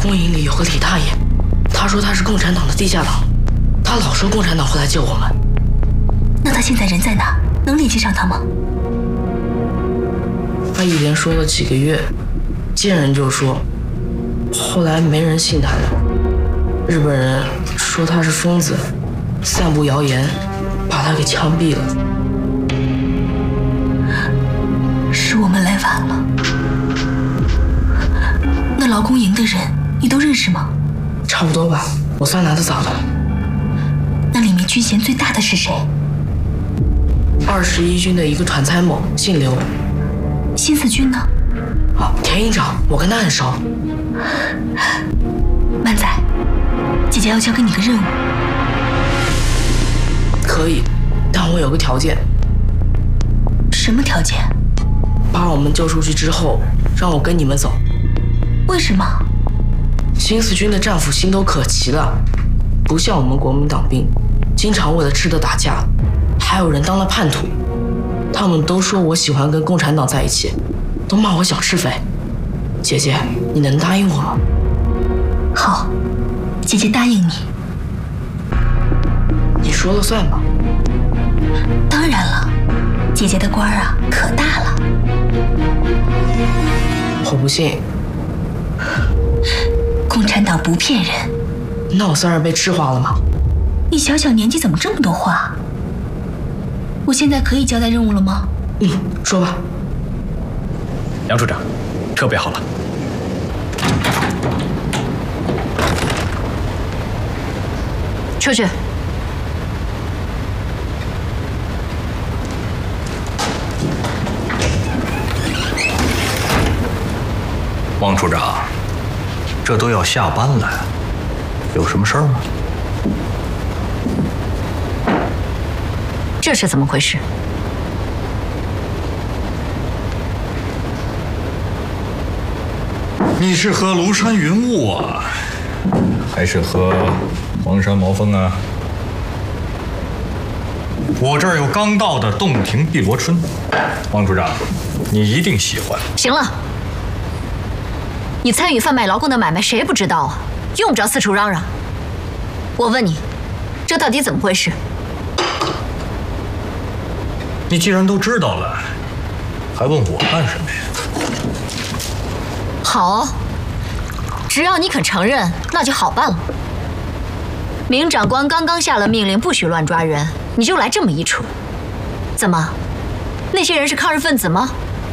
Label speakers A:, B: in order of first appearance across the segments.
A: 公营里有个李大爷，他说他是共产党的地下党，他老说共产党会来救我们。
B: 那他现在人在哪？能联系上他吗？
A: 他一连说了几个月，见人就说，后来没人信他的。日本人说他是疯子，散布谣言，把他给枪毙了。
B: 是我们来晚了。那劳工营的人你都认识吗？
A: 差不多吧，我算来得早的。
B: 那里面军衔最大的是谁
A: ？21军的一个团参谋，姓刘。
B: 新四军呢？
A: 田营长，我跟他很熟。
B: 曼仔，姐姐要交给你个任务。
A: 可以，但我有个条件。
B: 什么条件？
A: 把我们救出去之后，让我跟你们走。
B: 为什么？
A: 新四军的战俘心都可齐了，不像我们国民党兵，经常为了吃的打架，还有人当了叛徒。他们都说我喜欢跟共产党在一起，都骂我小赤匪。姐姐，你能答应我吗？
B: 好，姐姐答应你。
A: 你说了算吧。
B: 当然了，姐姐的官啊可大了。
A: 我不信。
B: 共产党不骗人。
A: 那我算是被治化了吗？
B: 你小小年纪怎么这么多话？我现在可以交代任务了吗？
A: 说吧。
C: 杨处长，车备好了。
D: 出去。
C: 汪处长，这都要下班了，有什么事儿吗？
D: 这是怎么回事？
C: 你是喝庐山云雾啊，还是喝黄山毛峰啊？我这儿有刚到的洞庭碧螺春，汪处长，你一定喜欢。
D: 行了，你参与贩卖劳工的买卖，谁不知道啊？用不着四处嚷嚷。我问你，这到底怎么回事？
C: 你既然都知道了，还问我干什么呀？
D: 好，只要你肯承认，那就好办了。明长官刚刚下了命令，不许乱抓人，你就来这么一出，怎么？那些人是抗日分子吗？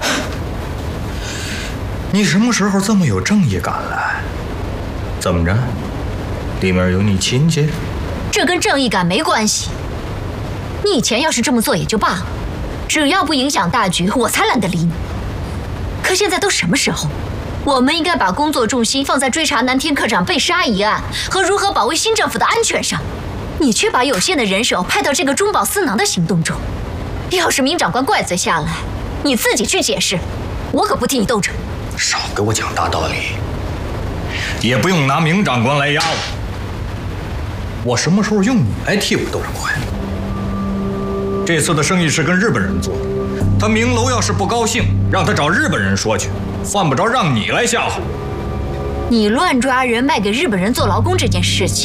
C: 你什么时候这么有正义感了？怎么着？里面有你亲戚？
D: 这跟正义感没关系。你以前要是这么做也就罢了，只要不影响大局，我才懒得理你。可现在都什么时候？我们应该把工作重心放在追查南天科长被杀一案和如何保卫新政府的安全上，你却把有限的人手派到这个中饱私囊的行动中。要是明长官怪罪下来，你自己去解释，我可不替你斗着。
C: 少给我讲大道理，也不用拿明长官来压我。我什么时候用你来替我斗上快？这次的生意是跟日本人做的，他明楼要是不高兴，让他找日本人说去，犯不着让你来吓唬。
D: 你乱抓人卖给日本人做劳工这件事情，